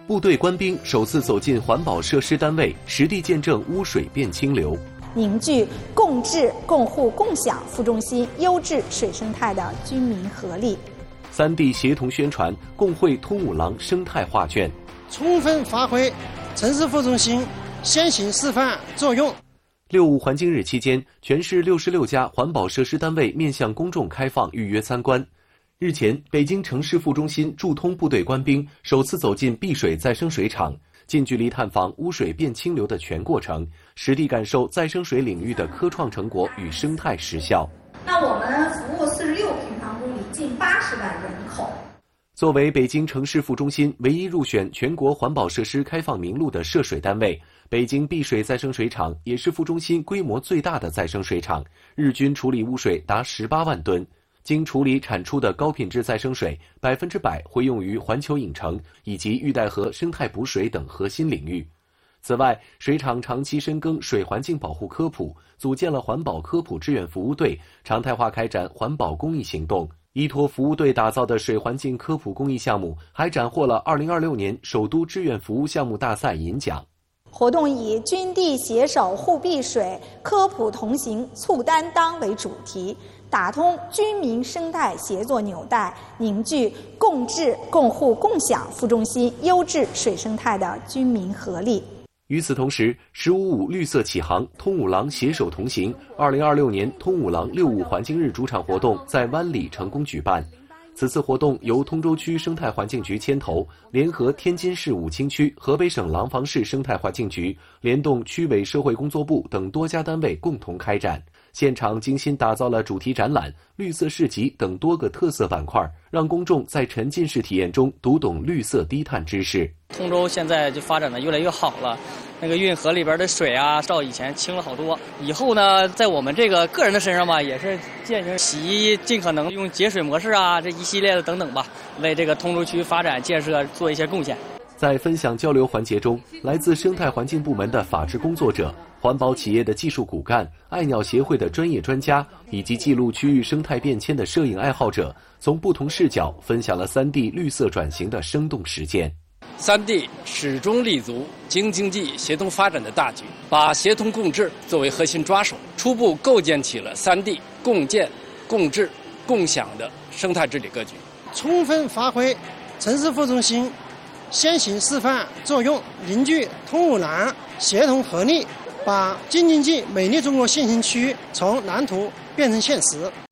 部队官兵首次走进环保设施单位，实地见证污水变清流， 凝聚共治、共护、共享副中心优质水生态的军民合力。 3地协同宣传，共绘通武廊生态画卷， 充分发挥城市副中心先行示范作用。 6·5环境日期间，全市66家环保设施单位面向公众开放预约参观。日前，北京城市副中心驻通部队官兵首次走进碧水再生水厂，近距离探访污水变清流的全过程，实地感受再生水领域的科创成果与生态实效。 那我们服务46平方公里，近80万人口。 作为北京城市副中心唯一入选全国环保设施开放名录的涉水单位，北京碧水再生水厂也是副中心规模最大的再生水厂，日均处理污水达18万吨。经处理产出的高品质再生水100%会用于环球影城以及玉带河生态补水等核心领域。此外，水厂长期深耕水环境保护科普，组建了环保科普志愿服务队，常态化开展环保公益行动。依托服务队打造的水环境科普公益项目，还斩获了2026年首都志愿服务项目大赛银奖。 活动以军地携手护碧水、科普同行促担当为主题，打通军民生态协作纽带，凝聚共治、共护、共享副中心优质水生态的军民合力。 与此同时，15·5绿色启航，通武廊携手同行，2026年通武廊6·5环境日主场活动在湾里成功举办。此次活动由通州区生态环境局牵头，联合天津市武清区、河北省廊坊市生态环境局，联动区委社会工作部等多家单位共同开展。现场精心打造了主题展览、绿色市集等多个特色板块，让公众在沉浸式体验中读懂绿色低碳知识。 通州现在就发展的越来越好了，那个运河里边的水啊，照以前清了好多。以后呢，在我们这个个人的身上吧，也是践行洗衣尽可能用节水模式啊，这一系列的等等吧，为这个通州区发展建设做一些贡献。 在分享交流环节中，来自生态环境部门的法制工作者、环保企业的技术骨干、爱鸟协会的专业专家，以及记录区域生态变迁的摄影爱好者，从不同视角分享了3地绿色转型的生动实践。 3地始终立足京津冀协同发展的大局，把协同共治作为核心抓手，初步构建起了3地共建、共治、共享的生态治理格局。 充分发挥城市副中心先行示范作用，凝聚通武廊协同合力，把京津冀美丽中国先行区从蓝图变成现实。